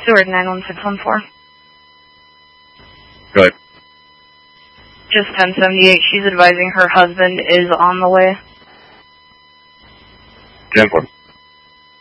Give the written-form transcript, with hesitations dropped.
Seward 91614. Go ahead. Just 1078. She's advising her husband is on the way. 10-4.